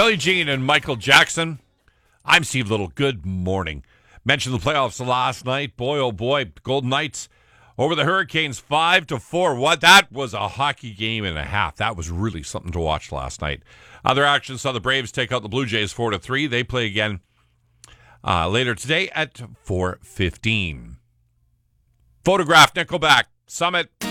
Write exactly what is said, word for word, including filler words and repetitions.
Billie Jean and Michael Jackson. I'm Steve Little. Good morning. Mentioned the playoffs last night. Boy, oh boy, Golden Knights over the Hurricanes five to four. What? That was a hockey game and a half. That was really something to watch last night. Other action saw the Braves take out the Blue Jays four to three. They play again uh, later today at four fifteen. Photograph, Nickelback, Summit.